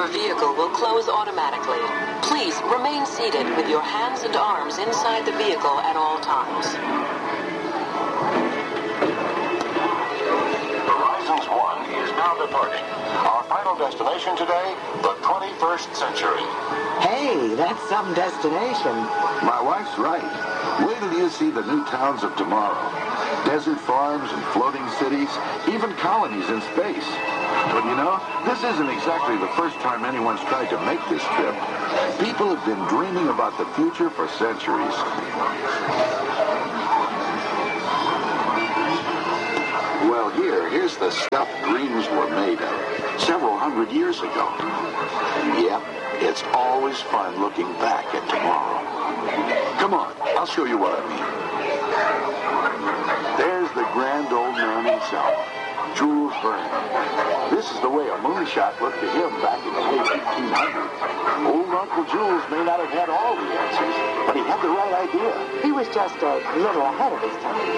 vehicle will close automatically. Please remain seated with your hands and arms inside the vehicle at all times. Horizons 1 is now departing. Our final destination today, the 21st century. Hey, that's some destination. My wife's right. Wait till you see the new towns of tomorrow. Desert farms and floating cities, even colonies in space. But you know, this isn't exactly the first time anyone's tried to make this trip. People have been dreaming about the future for centuries. Well, here's the stuff dreams were made of several hundred years ago. Yep, it's always fun looking back at tomorrow. Come on, I'll show you what I mean. There's the grand old man himself, Jules Verne. This is the way a moonshot looked to him back in the late 1800s. Old Uncle Jules may not have had all the answers, but he had the right idea. He was just a little ahead of his time.